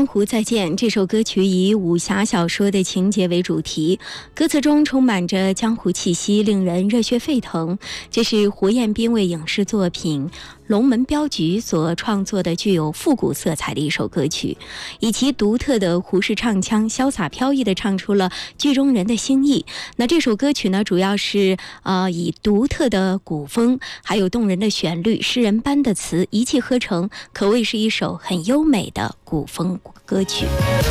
江湖再见》这首歌曲以武侠小说的情节为主题，歌词中充满着江湖气息，令人热血沸腾。这是胡彦斌为影视作品《龙门镖局》所创作的具有复古色彩的一首歌曲，以其独特的胡式唱腔，潇洒飘逸地唱出了剧中人的心意。那这首歌曲呢，主要是以独特的古风，还有动人的旋律、诗人般的词一气呵成，可谓是一首很优美的古风歌曲。